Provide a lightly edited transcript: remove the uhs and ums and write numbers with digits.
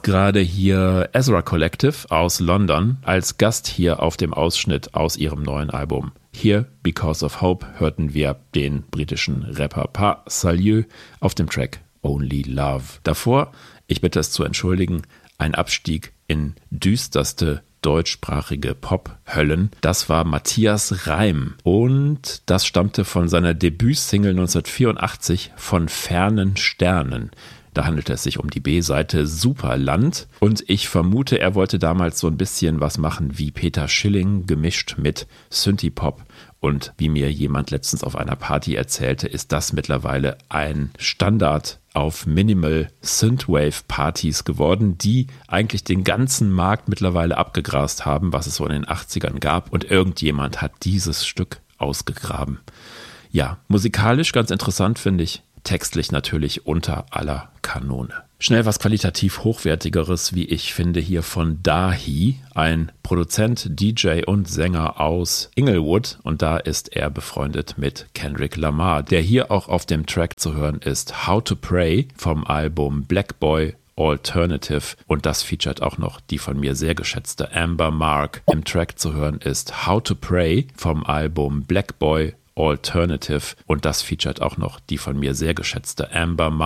gerade hier Ezra Collective aus London als Gast hier auf dem Ausschnitt aus ihrem neuen Album. Hier, Because of Hope, hörten wir den britischen Rapper Pas Salieu auf dem Track Only Love. Davor, ich bitte es zu entschuldigen, ein Abstieg in düsterste deutschsprachige Pop-Höllen. Das war Matthias Reim und das stammte von seiner Debütsingle 1984 Von fernen Sternen. Da handelte es sich um die B-Seite Superland und ich vermute, er wollte damals so ein bisschen was machen wie Peter Schilling gemischt mit Synthie-Pop. Und wie mir jemand letztens auf einer Party erzählte, ist das mittlerweile ein Standard auf Minimal Synthwave-Partys geworden, die eigentlich den ganzen Markt mittlerweile abgegrast haben, was es so in den 80ern gab. Und irgendjemand hat dieses Stück ausgegraben. Ja, musikalisch ganz interessant, finde ich. Textlich natürlich unter aller Kanone. Schnell was qualitativ Hochwertigeres, wie ich finde, hier von Dahi, ein Produzent, DJ und Sänger aus Inglewood. Und da ist er befreundet mit Kendrick Lamar, der hier auch auf dem Track zu hören ist How to Pray vom Album Black Boy Alternative. Und das featuret auch noch die von mir sehr geschätzte Amber Mark. Im Track zu hören ist How to Pray vom Album Black Boy Alternative und das featuret auch noch die von mir sehr geschätzte Amber Mark.